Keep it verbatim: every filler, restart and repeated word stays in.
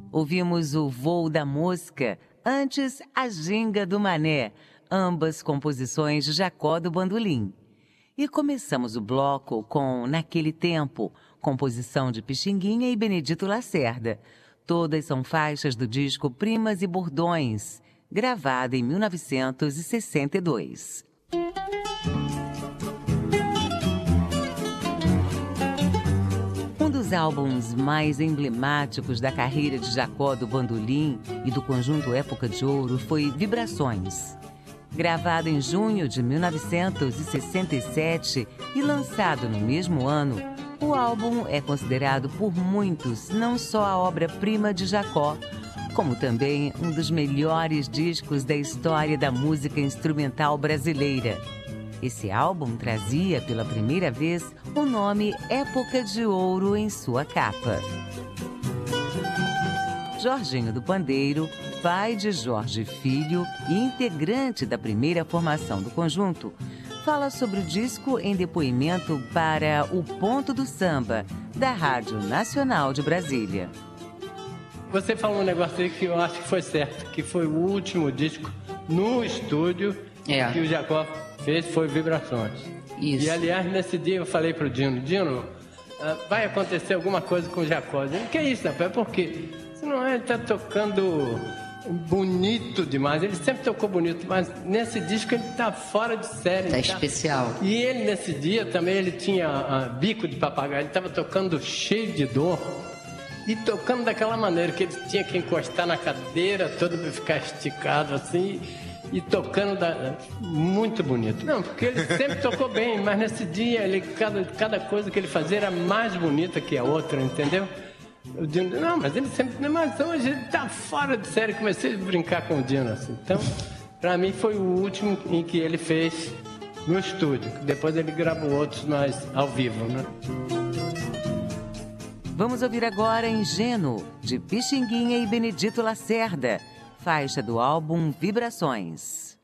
Ouvimos o Voo da Mosca, antes a Ginga do Mané, ambas composições de Jacó do Bandolim. E começamos o bloco com Naquele Tempo, composição de Pixinguinha e Benedito Lacerda. Todas são faixas do disco Primas e Bordões, gravada em mil novecentos e sessenta e dois. Um dos álbuns mais emblemáticos da carreira de Jacó do Bandolim e do conjunto Época de Ouro foi Vibrações. Gravado em junho de mil novecentos e sessenta e sete e lançado no mesmo ano, o álbum é considerado por muitos não só a obra-prima de Jacó, como também um dos melhores discos da história da música instrumental brasileira. Esse álbum trazia pela primeira vez o nome Época de Ouro em sua capa. Jorginho do Pandeiro, pai de Jorge Filho e integrante da primeira formação do conjunto, fala sobre o disco em depoimento para O Ponto do Samba, da Rádio Nacional de Brasília. Você falou um negócio aí que eu acho que foi certo, que foi o último disco no estúdio é. que o Jacó fez, foi Vibrações. Isso. E aliás, nesse dia eu falei pro Dino, Dino, vai acontecer alguma coisa com o Jacó. Ele, que é isso, rapaz? Por quê? Não é, ele tá tocando bonito demais, ele sempre tocou bonito, mas nesse disco ele tá fora de série. Tá, tá especial. E ele nesse dia também, ele tinha a, bico de papagaio, ele tava tocando cheio de dor e tocando daquela maneira que ele tinha que encostar na cadeira toda para ficar esticado assim e tocando da, muito bonito. Não, porque ele sempre tocou bem, mas nesse dia ele, cada, cada coisa que ele fazia era mais bonita que a outra, entendeu? O Dino, não, mas ele sempre... Mas hoje ele tá fora de série. Comecei a brincar com o Dino, assim. Então, pra mim, foi o último em que ele fez no estúdio. Depois ele gravou outros, mas ao vivo, né? Vamos ouvir agora Ingênuo, de Pixinguinha e Benedito Lacerda, faixa do álbum Vibrações.